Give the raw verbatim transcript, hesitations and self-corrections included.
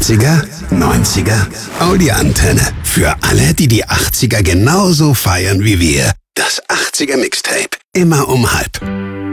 achtziger, neunziger, Audi-Antenne. Für alle, die die achtziger genauso feiern wie wir. Das achtziger Mixtape. Immer um halb.